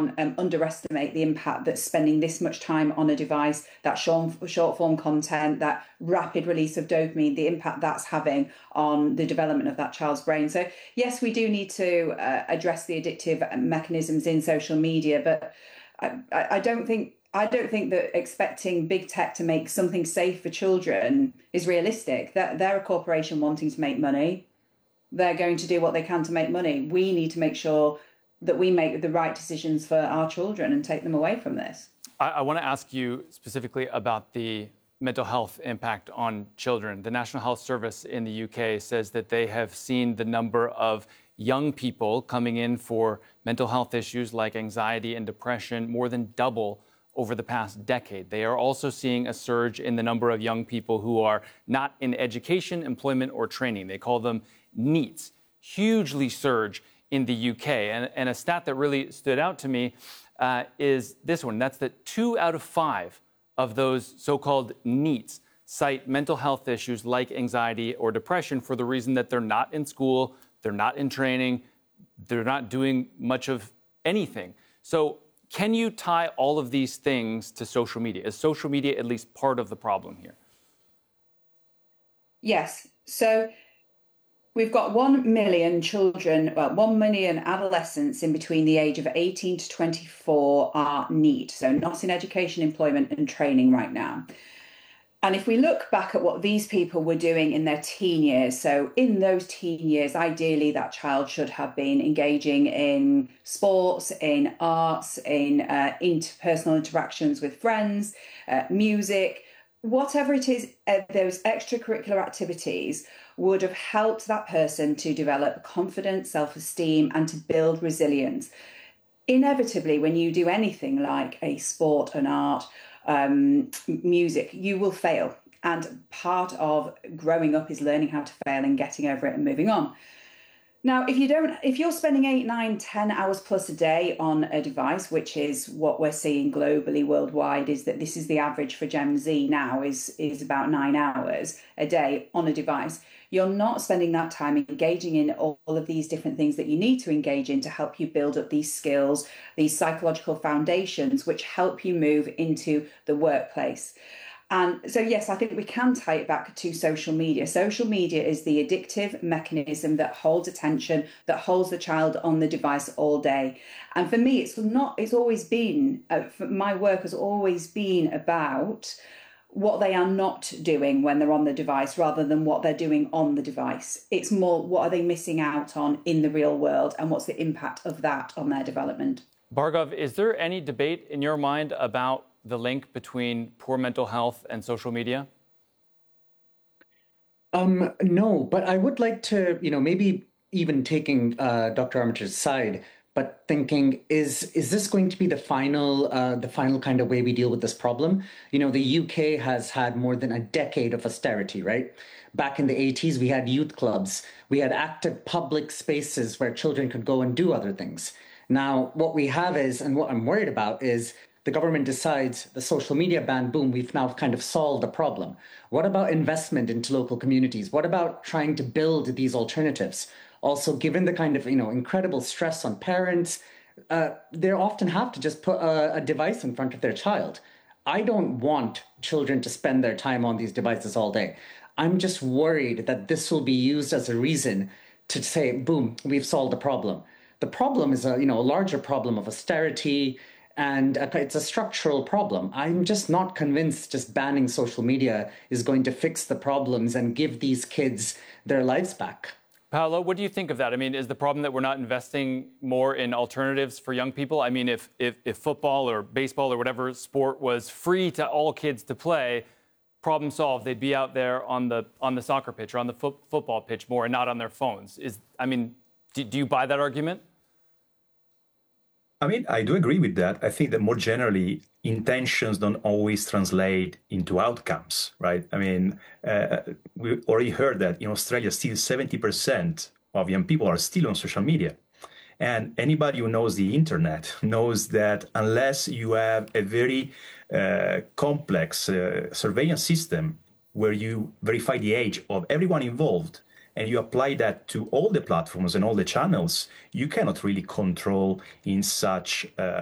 can't underestimate the impact that spending this much time on a device, that short form content, that rapid release of dopamine, the impact that's having on the development of that child's brain. So yes, we do need to address the addictive mechanisms in social media, but I don't think that expecting big tech to make something safe for children is realistic. That they're a corporation wanting to make money. They're going to do what they can to make money. We need to make sure that we make the right decisions for our children and take them away from this. I want to ask you specifically about the mental health impact on children. The National Health Service in the UK says that they have seen the number of young people coming in for mental health issues like anxiety and depression more than double over the past decade. They are also seeing a surge in the number of young people who are not in education, employment, or training. They call them NEETs. Hugely surge in the UK. And a stat that really stood out to me is this one. That's that 2 out of 5 of those so-called NEETs cite mental health issues like anxiety or depression for the reason that they're not in school, they're not in training, they're not doing much of anything. So can you tie all of these things to social media? Is social media at least part of the problem here? Yes. So we've got 1 million children, 1 million adolescents in between the age of 18 to 24 are NEET, so not in education, employment and training right now. And if we look back at what these people were doing in their teen years, so in those teen years, ideally that child should have been engaging in sports, in arts, in interpersonal interactions with friends, music, whatever it is, those extracurricular activities would have helped that person to develop confidence, self-esteem, and to build resilience. Inevitably, when you do anything like a sport, an art, music, you will fail. And part of growing up is learning how to fail and getting over it and moving on. Now, if you're spending 8, 9, 10 hours plus a day on a device, which is what we're seeing globally, worldwide, is that this is the average for Gen Z now, is about 9 hours a day on a device. You're not spending that time engaging in all of these different things that you need to engage in to help you build up these skills, these psychological foundations, which help you move into the workplace. And so, yes, I think we can tie it back to social media. Social media is the addictive mechanism that holds attention, that holds the child on the device all day. And for me, it's always been, my work has always been about what they are not doing when they're on the device rather than what they're doing on the device. It's more, what are they missing out on in the real world and what's the impact of that on their development? Bhargav, is there any debate in your mind about the link between poor mental health and social media? No, but I would like to, maybe even taking Dr. Armitage's side, but thinking, is this going to be the final kind of way we deal with this problem? The UK has had more than a decade of austerity, right? Back in the 80s, we had youth clubs. We had active public spaces where children could go and do other things. Now, what we have is, and what I'm worried about is, the government decides the social media ban, boom, we've now kind of solved the problem. What about investment into local communities? What about trying to build these alternatives? Also, given the kind of, incredible stress on parents, they often have to just put a device in front of their child. I don't want children to spend their time on these devices all day. I'm just worried that this will be used as a reason to say, boom, we've solved the problem. The problem is a larger problem of austerity, and it's a structural problem. I'm just not convinced just banning social media is going to fix the problems and give these kids their lives back. Paolo, what do you think of that? I mean, is the problem that we're not investing more in alternatives for young people? I mean, if football or baseball or whatever sport was free to all kids to play, problem solved. They'd be out there on the soccer pitch or on the football pitch more and not on their phones. Do you buy that argument? I mean, I do agree with that. I think that more generally, intentions don't always translate into outcomes, right? I mean, we already heard that in Australia, still 70% of young people are still on social media. And anybody who knows the internet knows that unless you have a very complex surveillance system where you verify the age of everyone involved, and you apply that to all the platforms and all the channels, you cannot really control in such